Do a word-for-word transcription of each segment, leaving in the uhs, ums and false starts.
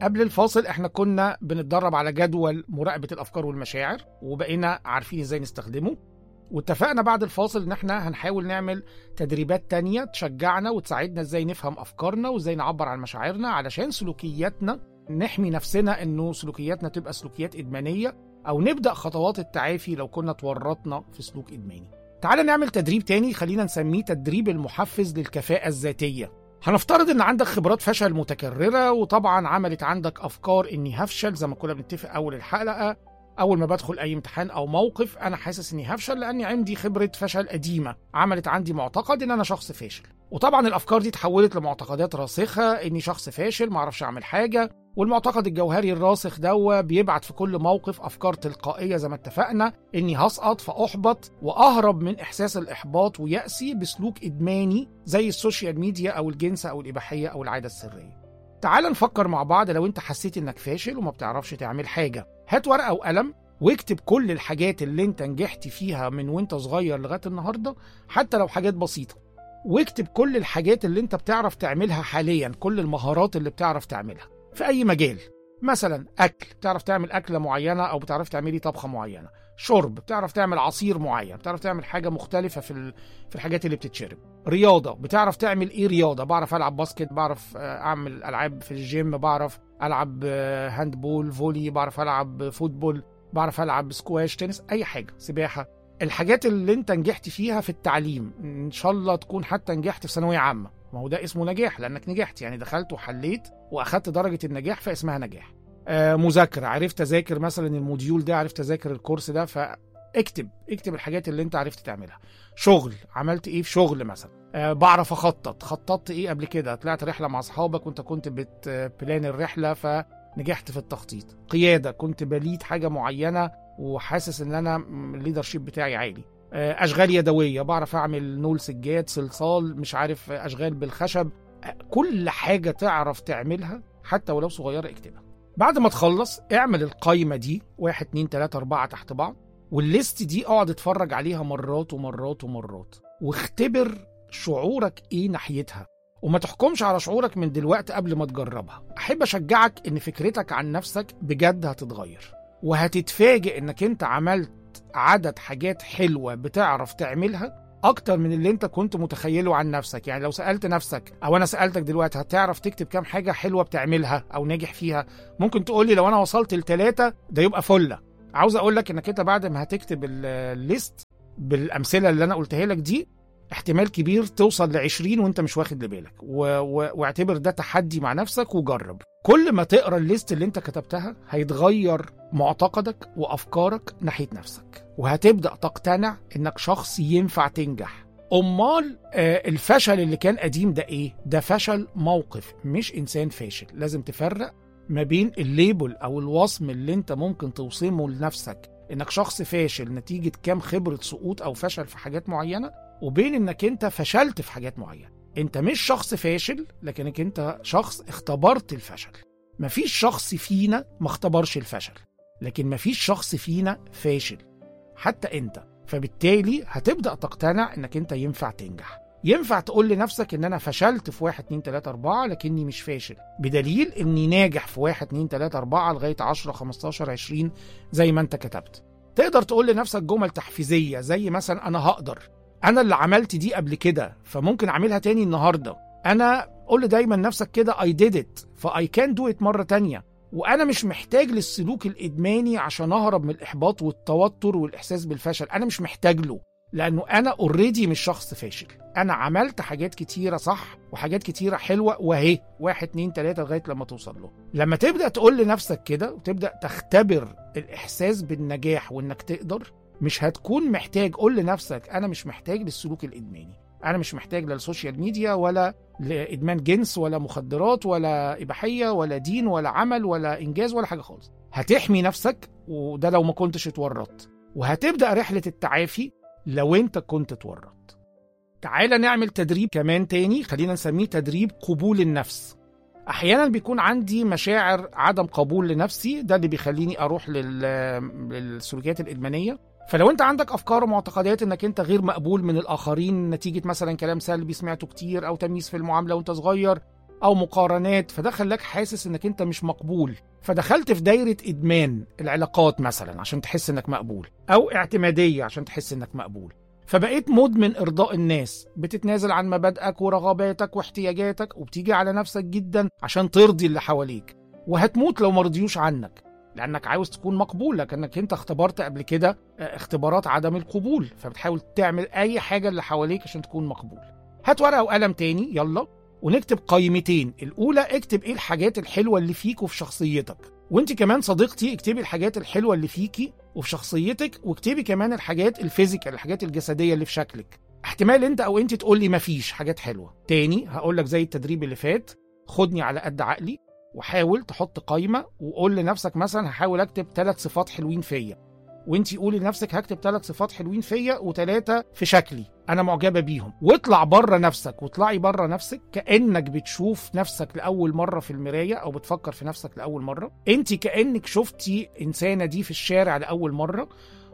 قبل الفاصل احنا كنا بنتدرب على جدول مراقبة الأفكار والمشاعر، وبقينا عارفين ازاي نستخدمه، واتفقنا بعد الفاصل ان احنا هنحاول نعمل تدريبات تانية تشجعنا وتساعدنا ازاي نفهم أفكارنا وازاي نعبر عن مشاعرنا، علشان سلوكياتنا نحمي نفسنا انه سلوكياتنا تبقى سلوكيات إدمانية، او نبدأ خطوات التعافي لو كنا تورطنا في سلوك إدماني. تعال نعمل تدريب تاني خلينا نسميه تدريب المحفز للكفاءة الذاتية. هنفترض ان عندك خبرات فشل متكررة، وطبعا عملت عندك افكار اني هفشل زي ما كنا بنتفق اول الحلقة. اول ما بدخل اي امتحان او موقف انا حاسس اني هفشل لاني عندي خبرة فشل قديمة عملت عندي معتقد ان انا شخص فاشل، وطبعا الافكار دي تحولت لمعتقدات راسخة اني شخص فاشل ما اعرفش اعمل حاجة. والمعتقد الجوهري الراسخ ده بيبعت في كل موقف افكار تلقائية زي ما اتفقنا اني هسقط فاحبط واهرب من احساس الاحباط ويأسي بسلوك ادماني زي السوشيال ميديا او الجنس او الاباحية او العادة السرية. تعال نفكر مع بعض. لو انت حسيت انك فاشل وما بتعرفش تعمل حاجة، هات ورقة وقلم واكتب كل الحاجات اللي انت نجحت فيها من وانت صغير لغاية النهاردة، حتى لو حاجات بسيطة. واكتب كل الحاجات اللي انت بتعرف تعملها حاليا، كل المهارات اللي بتعرف تعملها في اي مجال. مثلا اكل، بتعرف تعمل اكلة معينة او بتعرف تعملي طبخة معينة. شرب، بتعرف تعمل عصير معين، بتعرف تعمل حاجة مختلفة في في الحاجات اللي بتتشرب. رياضة، بتعرف تعمل ايه رياضة؟ بعرف العب باسكت، بعرف اعمل العاب في الجيم، بعرف العب هاندبول، فولي، بعرف العب فوتبول، بعرف العب سكواش، تنس، اي حاجة، سباحة. الحاجات اللي انت نجحت فيها في التعليم، ان شاء الله تكون حتى نجحت في ثانوية عامة، ما هو ده اسمه نجاح لانك نجحت، يعني دخلت وحليت واخدت درجة النجاح فاسمها نجاح. آه مذاكرة، عرفت اذاكر مثلا الموديول ده، عرفت اذاكر الكورس ده، فاكتب اكتب الحاجات اللي انت عرفت تعملها. شغل، عملت ايه في شغل مثلا. آه بعرف اخطط، خططت ايه قبل كده، طلعت رحلة مع اصحابك وانت كنت بتبلان الرحلة فنجحت في التخطيط. قيادة، كنت بليد حاجة معينة وحاسس ان انا الليدرشيب بتاعي عالي. اشغال يدويه، بعرف اعمل نول سجاد، صلصال، مش عارف، اشغال بالخشب. كل حاجه تعرف تعملها حتى ولو صغيره اكتبها. بعد ما تخلص اعمل القايمه دي واحد اتنين تلاتة اربعة تحت بعض، والليست دي اقعد اتفرج عليها مرات ومرات ومرات، واختبر شعورك ايه ناحيتها، وما تحكمش على شعورك من دلوقتي قبل ما تجربها. احب اشجعك ان فكرتك عن نفسك بجد هتتغير، وهتتفاجئ انك انت عملت عدد حاجات حلوة بتعرف تعملها اكتر من اللي انت كنت متخيله عن نفسك. يعني لو سألت نفسك او انا سألتك دلوقتي هتعرف تكتب كام حاجة حلوة بتعملها او ناجح فيها، ممكن تقولي لو انا وصلت لتلاتة ده يبقى فلة. عاوز اقولك انك انت بعد ما هتكتب الليست بالامثلة اللي انا قلتها لك دي، احتمال كبير توصل لعشرين وانت مش واخد لبالك، و... و... واعتبر ده تحدي مع نفسك وجرب. كل ما تقرأ الليست اللي انت كتبتها هيتغير معتقدك وافكارك ناحية نفسك، وهتبدأ تقتنع انك شخص ينفع تنجح. امال آه الفشل اللي كان قديم ده ايه؟ ده فشل موقف مش انسان فاشل. لازم تفرق ما بين الليبل او الوصم اللي انت ممكن توصمه لنفسك انك شخص فاشل نتيجة كام خبرة سقوط او فشل في حاجات معينة، وبين انك انت فشلت في حاجات معينة. انت مش شخص فاشل، لكنك انت شخص اختبرت الفشل. مفيش شخص فينا ما اختبرش الفشل، لكن مفيش شخص فينا فاشل حتى انت. فبالتالي هتبدأ تقتنع انك انت ينفع تنجح. ينفع تقول لنفسك ان انا فشلت في واحد اتنين تلاتة اربعة لكني مش فاشل، بدليل اني ناجح في واحد اتنين تلاتة اربعة لغاية عشرة خمستاشر عشرين زي ما انت كتبت. تقدر تقول لنفسك جمل تحفيزية زي مثلا انا هقدر، انا اللي عملت دي قبل كده فممكن اعملها تاني النهاردة. انا قول دايما نفسك كده I did it ف I can do it مرة تانية. وانا مش محتاج للسلوك الادماني عشان اهرب من الاحباط والتوتر والاحساس بالفشل، انا مش محتاج له، لانه انا اوريدي مش شخص فاشل. انا عملت حاجات كتيرة صح وحاجات كتيرة حلوة، وهي واحد اتنين تلاتة لغاية لما توصل له. لما تبدأ تقول لنفسك كده وتبدأ تختبر الاحساس بالنجاح وانك تقدر، مش هتكون محتاج. قول لنفسك انا مش محتاج للسلوك الادماني، انا مش محتاج للسوشيال ميديا ولا لادمان جنس ولا مخدرات ولا اباحيه ولا دين ولا عمل ولا انجاز ولا حاجه خالص. هتحمي نفسك، وده لو ما كنتش اتورطت، وهتبدا رحله التعافي لو انت كنت اتورطت. تعالى نعمل تدريب كمان تاني، خلينا نسميه تدريب قبول النفس. احيانا بيكون عندي مشاعر عدم قبول لنفسي، ده اللي بيخليني اروح لل... للسلوكيات الادمانيه. فلو انت عندك افكار ومعتقدات انك انت غير مقبول من الاخرين نتيجه مثلا كلام سلبي سمعته كتير او تمييز في المعامله وانت صغير، أو مقارنات، فده خلاك حاسس إنك أنت مش مقبول، فدخلت في دايرة إدمان العلاقات مثلا عشان تحس إنك مقبول، أو اعتمادية عشان تحس إنك مقبول. فبقيت مدمن إرضاء الناس، بتتنازل عن مبادئك ورغباتك واحتياجاتك، وبتيجي على نفسك جدا عشان ترضي اللي حواليك، وهتموت لو مرضيوش عنك، لأنك عاوز تكون مقبول، لكنك أنت اختبرت قبل كده اختبارات عدم القبول، فبتحاول تعمل أي حاجة اللي حواليك عشان تكون مقبول. هات ورقة وقلم تاني يلا، ونكتب قائمتين. الأولى اكتب إيه الحاجات الحلوة اللي فيك وفي شخصيتك، وانت كمان صديقتي اكتبي الحاجات الحلوة اللي فيكي وفي شخصيتك، واكتبي كمان الحاجات الفيزيكال، الحاجات الجسدية اللي في شكلك. احتمال انت او انت تقول لي مفيش حاجات حلوة. تاني هقول لك زي التدريب اللي فات، خدني على قد عقلي وحاول تحط قائمة، وقول لنفسك مثلا هحاول اكتب ثلاث صفات حلوين فيا، وانتي قولي لنفسك هكتب ثلاث صفات حلوين فيا وثلاثة في شكلي انا معجبة بيهم. واطلع بره نفسك، واطلعي بره نفسك كأنك بتشوف نفسك لأول مرة في المراية، او بتفكر في نفسك لأول مرة. انتي كأنك شفتي انسانة دي في الشارع لأول مرة،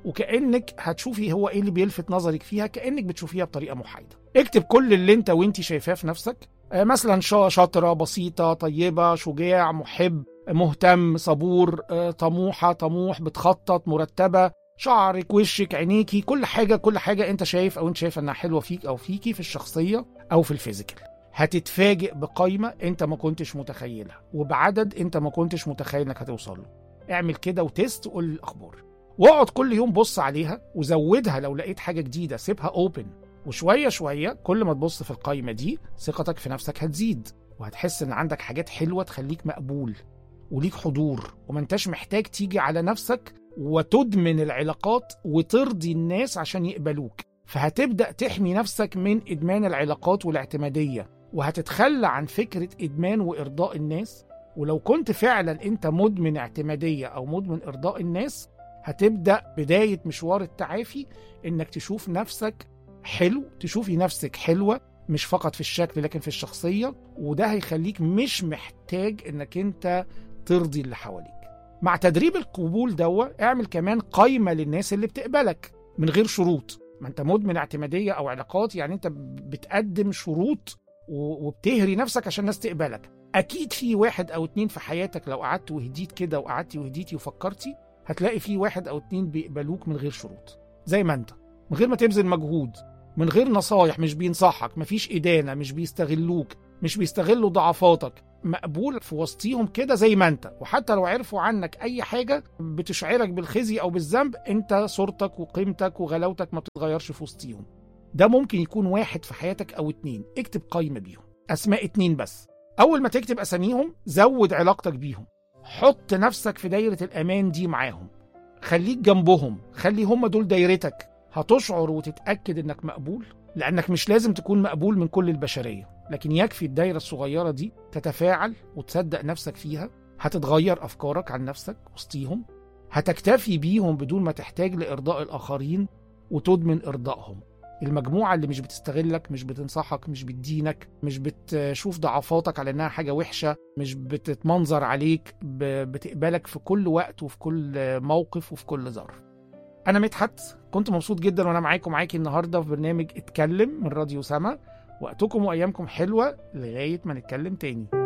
وكأنك هتشوفي هو ايه اللي بيلفت نظرك فيها، كأنك بتشوفيها بطريقة محايدة. اكتب كل اللي انت وانتي شايفاه في نفسك، مثلا شاطرة، بسيطة، طيبة، شجاع، محب، مهتم، صبور، طموحة، طموح، بتخطط، مرتبة، شعرك، وشك، عينيكي، كل حاجة كل حاجة انت شايف او انت شايف انها حلوة فيك او فيكي في الشخصية او في الفيزيكال. هتتفاجئ بقائمة انت ما كنتش متخيلها، وبعدد انت ما كنتش متخيل انك هتوصل له. اعمل كده وتست وقول الاخبار، واقعد كل يوم بص عليها وزودها. لو لقيت حاجة جديدة سيبها اوبن، وشوية شوية كل ما تبص في القائمة دي ثقتك في نفسك هتزيد، وهتحس ان عندك حاجات حلوة تخليك مقبول وليك حضور، وما انتش محتاج تيجي على نفسك وتدمن العلاقات وترضي الناس عشان يقبلوك. فهتبدأ تحمي نفسك من إدمان العلاقات والاعتمادية، وهتتخلى عن فكرة إدمان وإرضاء الناس. ولو كنت فعلا انت مدمن اعتمادية أو مدمن إرضاء الناس، هتبدأ بداية مشوار التعافي انك تشوف نفسك حلو، تشوفي نفسك حلوة مش فقط في الشكل لكن في الشخصية، وده هيخليك مش محتاج انك انت ترضي اللي حواليك. مع تدريب القبول دوا اعمل كمان قائمة للناس اللي بتقبلك من غير شروط. ما انت مدمن اعتمادية او علاقات، يعني انت بتقدم شروط وبتهري نفسك عشان الناس تقبلك. اكيد في واحد او اتنين في حياتك لو قعدت وهديت كده وقعدتي وهديتي وفكرتي، هتلاقي في واحد او اتنين بيقبلوك من غير شروط، زي ما انت، من غير ما تبذل مجهود، من غير نصايح، مش بينصحك، مفيش إدانة، مش بيستغلوك، مش بيستغلوا ضعفاتك، مقبول في وسطيهم كده زي ما انت. وحتى لو عرفوا عنك اي حاجة بتشعرك بالخزي او بالذنب، انت صورتك وقيمتك وغلاوتك ما بتتغيرش في وسطيهم. ده ممكن يكون واحد في حياتك او اتنين. اكتب قائمة بيهم، اسماء اتنين بس. اول ما تكتب اساميهم زود علاقتك بيهم، حط نفسك في دايرة الامان دي معاهم، خليك جنبهم، خلي هم دول دايرتك. هتشعر وتتأكد انك مقبول، لانك مش لازم تكون مقبول من كل البشرية، لكن يكفي الدايرة الصغيرة دي تتفاعل وتصدق نفسك فيها. هتتغير افكارك عن نفسك وسطيهم، هتكتفي بيهم بدون ما تحتاج لارضاء الاخرين وتدمن ارضائهم. المجموعة اللي مش بتستغلك، مش بتنصحك، مش بتدينك، مش بتشوف ضعفاتك على انها حاجة وحشة، مش بتتمنظر عليك، بتقبلك في كل وقت وفي كل موقف وفي كل ظرف. أنا مدحت، كنت مبسوط جدا وأنا معاكم معاكي النهاردة في برنامج اتكلم من راديو سما. وقتكم وأيامكم حلوة لغاية ما نتكلم تاني.